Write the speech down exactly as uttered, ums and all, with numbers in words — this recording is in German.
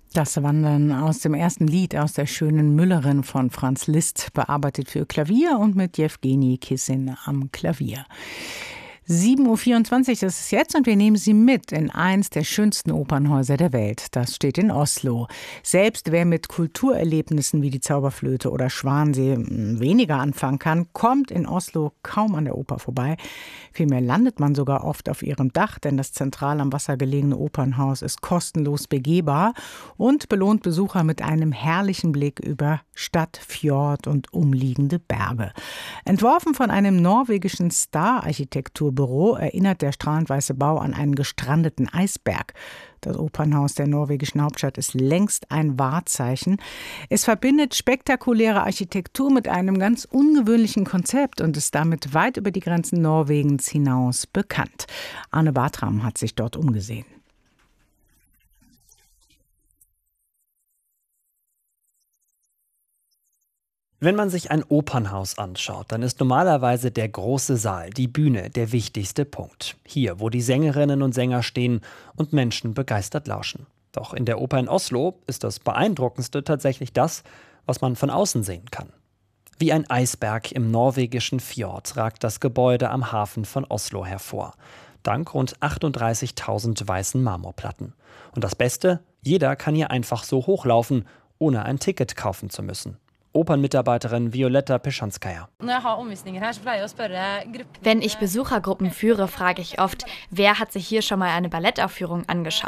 Das Wandern aus dem ersten Lied aus der schönen Müllerin von Franz Liszt, bearbeitet für Klavier und mit Jewgeni Kissin am Klavier. sieben Uhr vierundzwanzig, das ist jetzt, und wir nehmen Sie mit in eins der schönsten Opernhäuser der Welt. Das steht in Oslo. Selbst wer mit Kulturerlebnissen wie die Zauberflöte oder Schwansee weniger anfangen kann, kommt in Oslo kaum an der Oper vorbei. Vielmehr landet man sogar oft auf ihrem Dach, denn das zentral am Wasser gelegene Opernhaus ist kostenlos begehbar und belohnt Besucher mit einem herrlichen Blick über Stadt, Fjord und umliegende Berge. Entworfen von einem norwegischen Star-Architektur Büro erinnert der strahlend weiße Bau an einen gestrandeten Eisberg. Das Opernhaus der norwegischen Hauptstadt ist längst ein Wahrzeichen. Es verbindet spektakuläre Architektur mit einem ganz ungewöhnlichen Konzept und ist damit weit über die Grenzen Norwegens hinaus bekannt. Arne Bartram hat sich dort umgesehen. Wenn man sich ein Opernhaus anschaut, dann ist normalerweise der große Saal, die Bühne, der wichtigste Punkt. Hier, wo die Sängerinnen und Sänger stehen und Menschen begeistert lauschen. Doch in der Oper in Oslo ist das Beeindruckendste tatsächlich das, was man von außen sehen kann. Wie ein Eisberg im norwegischen Fjord ragt das Gebäude am Hafen von Oslo hervor. Dank rund achtunddreißigtausend weißen Marmorplatten. Und das Beste, jeder kann hier einfach so hochlaufen, ohne ein Ticket kaufen zu müssen. Opernmitarbeiterin Violetta Peschanskaya. Wenn ich Besuchergruppen führe, frage ich oft, wer hat sich hier schon mal eine Ballettaufführung angeschaut?